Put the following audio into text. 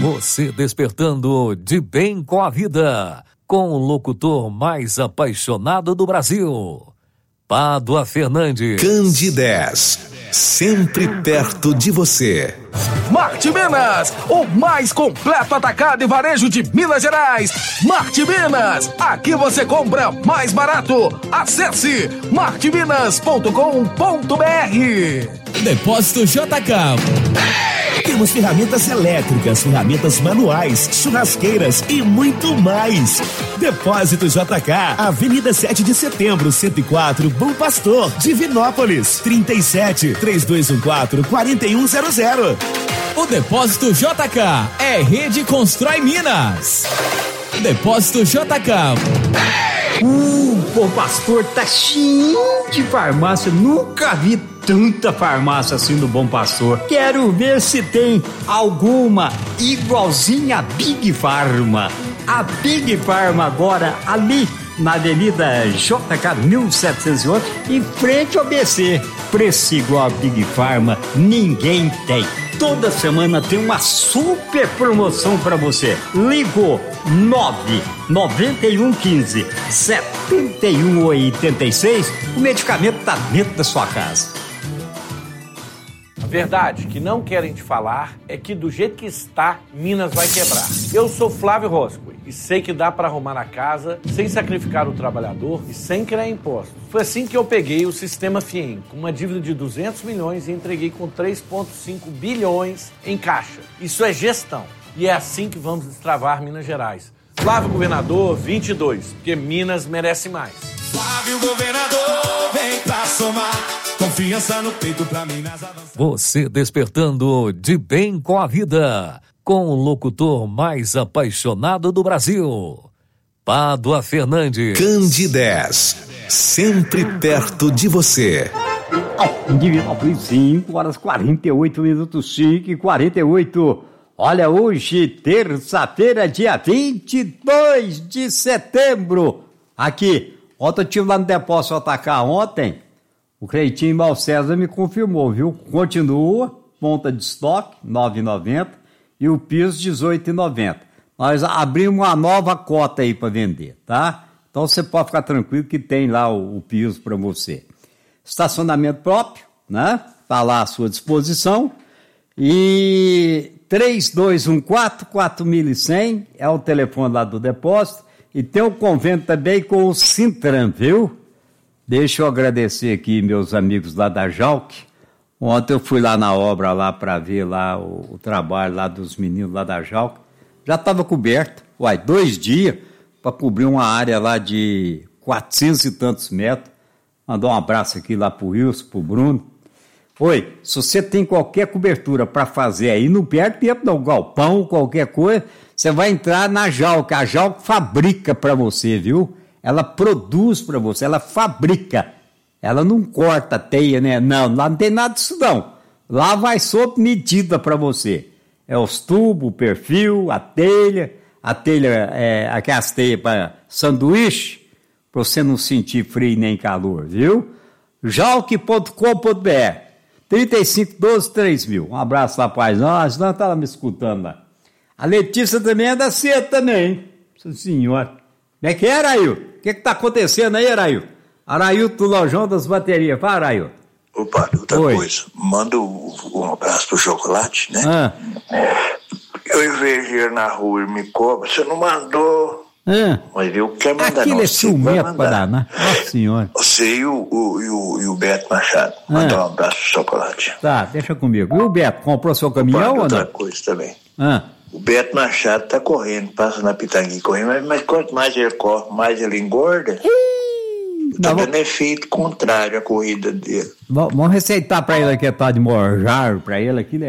Você despertando de bem com a vida, com o locutor mais apaixonado do Brasil, Pádua Fernandes. Candidez, sempre perto de você. Marte Minas, o mais completo atacado e varejo de Minas Gerais. Marte Minas, aqui você compra mais barato. Acesse marteminas.com.br. Depósito JK. Temos ferramentas elétricas, ferramentas manuais, churrasqueiras e muito mais. Depósito JK, Avenida 7 de Setembro, 104, Bom Pastor, Divinópolis, 37-3214-4100. O Depósito JK é Rede Constrói Minas. Depósito JK. Bom Pastor tá cheio de farmácia, nunca vi tanta farmácia assim no Bom Pastor. Quero ver se tem alguma igualzinha a Big Pharma. A Big Pharma agora ali na Avenida JK 1708, em frente ao BC. Preço igual a Big Pharma, ninguém tem. Toda semana tem uma super promoção para você. Ligou 99115-7186. O medicamento tá dentro da sua casa. A verdade que não querem te falar é que do jeito que está, Minas vai quebrar. Eu sou Flávio Roscoe e sei que dá para arrumar a casa sem sacrificar o trabalhador e sem criar impostos. Foi assim que eu peguei o Sistema FIEM, com uma dívida de 200 milhões e entreguei com 3,5 bilhões em caixa. Isso é gestão e é assim que vamos destravar Minas Gerais. Flávio Governador 22, porque Minas merece mais. Flávio Governador, vem pra somar. Confiança no peito pra Minas avançar. Você despertando de bem com a vida, com o locutor mais apaixonado do Brasil, Pádua Fernandes. Candidez, sempre perto de você. Individualmente 5 horas 48 minutos, 5h48. Olha, hoje, terça-feira, dia 22 de setembro. Aqui, ontem eu estive lá no Depósito Atacar ontem. O Cleitinho Malcésar me confirmou, viu? Continua, ponta de estoque, R$ 9,90 e o piso, R$ 18,90. Nós abrimos uma nova cota aí para vender, tá? Então você pode ficar tranquilo que tem lá o piso para você. Estacionamento próprio, né? Tá lá à sua disposição. E 3214-4100 é o telefone lá do depósito. E tem um convênio também com o Sintran, viu? Deixa eu agradecer aqui meus amigos lá da Jalc. Ontem eu fui lá na obra lá para ver lá o trabalho lá dos meninos lá da Jalc. Já estava coberto, 2 dias para cobrir uma área lá de 400 e tantos metros. Mandar um abraço aqui lá pro Wilson, pro Bruno. Oi, se você tem qualquer cobertura para fazer aí, não perde tempo não, galpão, qualquer coisa, você vai entrar na Jalc. A Jalc fabrica para você, viu? Ela produz para você, ela fabrica. Ela não corta teia, né? Não, lá não tem nada disso não. Lá vai sob medida para você. É os tubos, o perfil, a telha é aquelas teias para sanduíche, para você não sentir frio nem calor, viu? Jalc.com.br 3512-3000. Um abraço, rapaz. Nós tá me escutando lá. A Letícia também é da ceia também. Nossa senhora. Como é que é, Arailton? O que tá acontecendo aí, Arailton? Arailton do Lojão das Baterias. Fala, Arailton. Opa, outra coisa. Manda um abraço pro Chocolate, né? Eu vejo ele na rua e me cobra. Você não mandou. Mas eu quero mandar. Aquilo é ciumento pra dar, né? Nossa senhora. Você e o Beto Machado. Mandar um abraço pro Chocolate. Tá, deixa comigo. E o Beto, comprou seu caminhão ou não? Outra coisa também. O Beto Machado tá correndo, passa na Pitangui correndo, mas quanto mais ele corre, mais ele engorda. Tá dando efeito contrário à corrida dele. Vamos receitar pra ele aqui a tal de Morjar, pra ele aqui, né?